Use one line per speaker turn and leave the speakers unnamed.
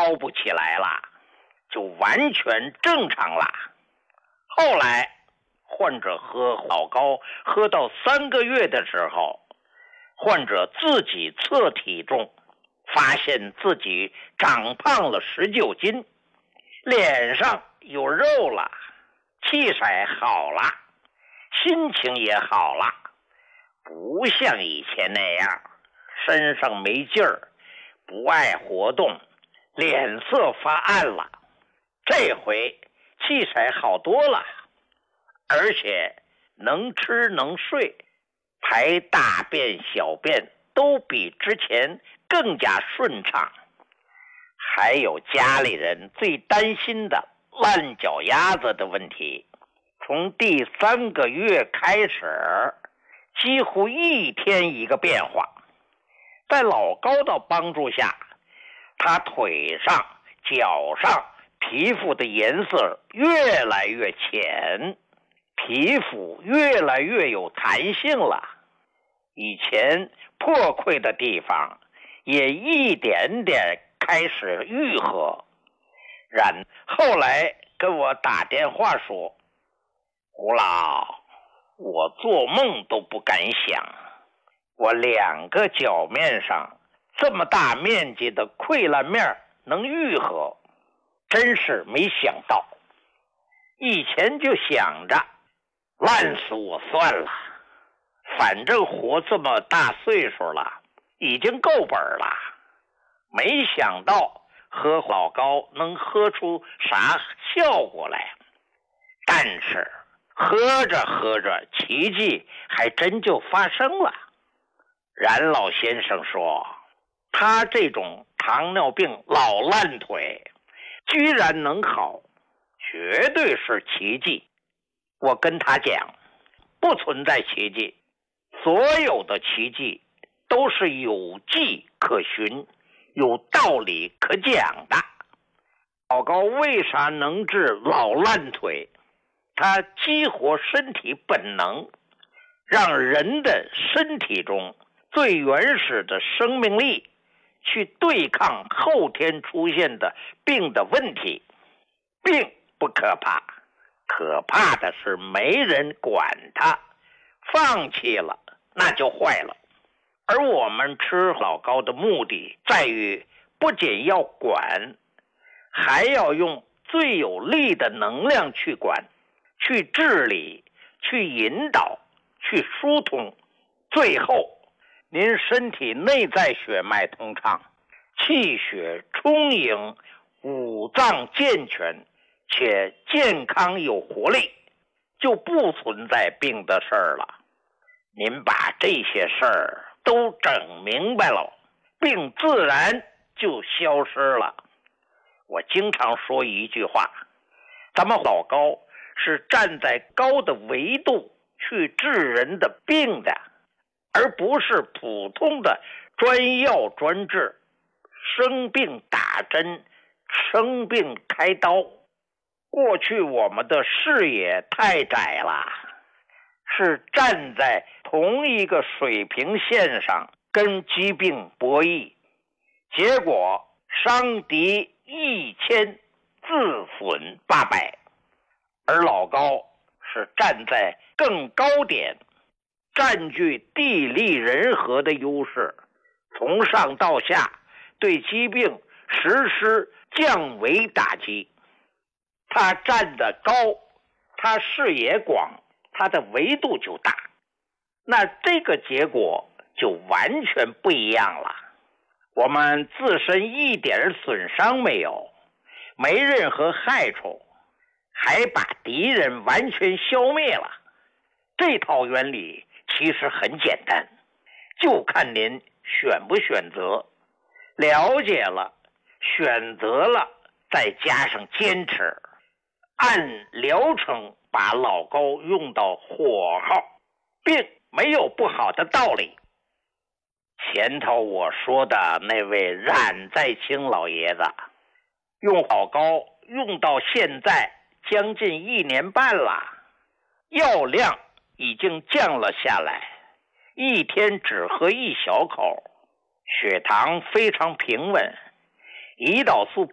高不起来了，就完全正常了。后来患者喝老高喝到3个月的时候，患者自己测体重，发现自己长胖了19斤，脸上有肉了，气色好了，心情也好了，不像以前那样身上没劲儿，不爱活动，脸色发暗了。这回气色好多了，而且能吃能睡，排大便小便都比之前更加顺畅。还有家里人最担心的烂脚丫子的问题，从第3个月开始，几乎一天一个变化。在老高的帮助下，他腿上脚上皮肤的颜色越来越浅，皮肤越来越有弹性了，以前破溃的地方也一点点开始愈合。后来跟我打电话说，胡老，我做梦都不敢想，我2个脚面上这么大面积的溃烂面能愈合，真是没想到。以前就想着烂死我算了，反正活这么大岁数了，已经够本了。没想到喝老高能喝出啥效果来，但是喝着喝着，奇迹还真就发生了。冉老先生说，他这种糖尿病老烂腿居然能好，绝对是奇迹。我跟他讲，不存在奇迹，所有的奇迹都是有迹可循，有道理可讲的。老高为啥能治老烂腿？他激活身体本能，让人的身体中最原始的生命力去对抗后天出现的病的问题。病不可怕，可怕的是没人管它，放弃了那就坏了。而我们吃老高的目的在于，不仅要管，还要用最有力的能量去管，去治理，去引导，去疏通，最后您身体内在血脉通畅，气血充盈，五脏健全，且健康有活力，就不存在病的事儿了。您把这些事儿都整明白了，病自然就消失了。我经常说一句话，咱们老高是站在高的维度去治人的病的，而不是普通的专药专治，生病打针，生病开刀。过去我们的视野太窄了，是站在同一个水平线上跟疾病博弈，结果伤敌1000，自损800。而老高是站在更高点，占据地利人和的优势，从上到下对疾病实施降维打击。他站得高，他视野广，他的维度就大，那这个结果就完全不一样了。我们自身一点损伤没有，没任何害处，还把敌人完全消灭了。这套原理其实很简单，就看您选不选择，了解了，选择了，再加上坚持，按疗程把老高用到火候，并没有不好的道理。前头我说的那位冉在清老爷子，用老高用到现在将近1年半了，药量已经降了下来，一天只喝1小口，血糖非常平稳，胰岛素